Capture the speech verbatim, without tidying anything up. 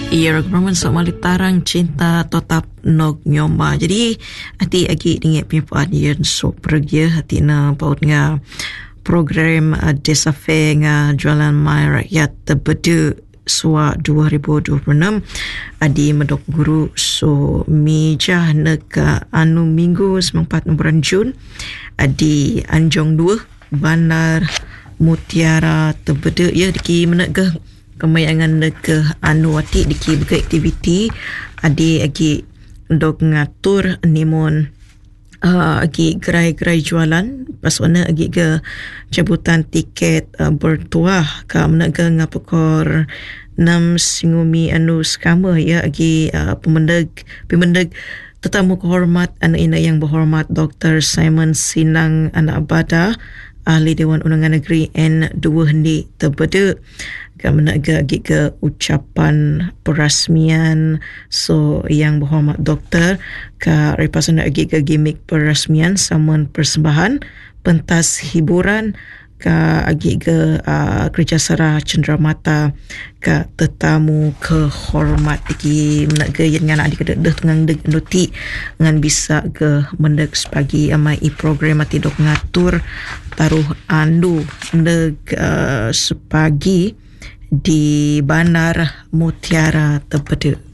Ia ragaman sama litarang cinta tetap nog nyoma. Jadi hati agi dingit pipa adian so pergi hati na paut nga program uh, Desa Fair nga jualan mai rakyat terbedu sua dua ribu dua puluh enam adi medok guru so mijah neka anu minggu sempat bulan Jun adi Anjong dua Bandar Mutiara terbedu ya diki menegah kemayangan ke anu wati diki buka aktiviti adi agi dok ngatur nimon uh, agi gerai-gerai jualan paswana agi ke cabutan tiket uh, bertuah ka menaga ngapekor enam singumi anu skama ya agi uh, pemendeg pemendeg tetamu kehormat anu ina yang berhormat Doktor Simon Sinang Anak Bada Ahli Dewan Undangan Negeri N dua Hendi terbedu kami nak ke, ke ucapan perasmian so yang berhormat doktor ke repasan nak ke gimmick perasmian saman persembahan pentas hiburan ke agi ke uh, kerjasara cenderamata ke tetamu kehormat iki nak ke yang nak adik dah tengang deg noti ngan bisa ke mendek sepagi amai i program ati dok ngatur taruh andu deg uh, sepagi di Bandar Mutiara terbedu.